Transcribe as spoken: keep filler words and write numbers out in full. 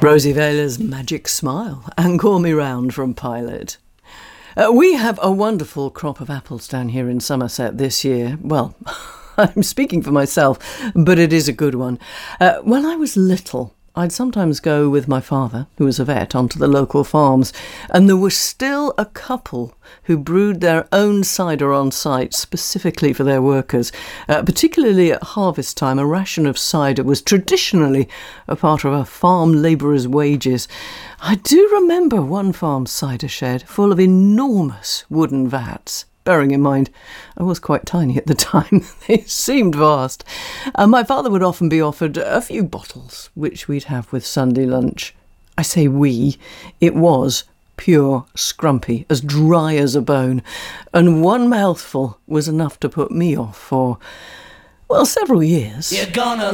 Rosie Vela's Magic Smile and Call Me Round from Pilot. Uh, we have a wonderful crop of apples down here in Somerset this year. Well, I'm speaking for myself, but it is a good one. Uh, when I was little, I'd sometimes go with my father, who was a vet, onto the local farms, and there was still a couple who brewed their own cider on site specifically for their workers. Uh, particularly at harvest time, a ration of cider was traditionally a part of a farm labourer's wages. I do remember one farm cider shed full of enormous wooden vats. Bearing in mind, I was quite tiny at the time. They seemed vast. And my father would often be offered a few bottles, which we'd have with Sunday lunch. I say we. It was pure scrumpy, as dry as a bone. And one mouthful was enough to put me off for, well, several years. You're gonna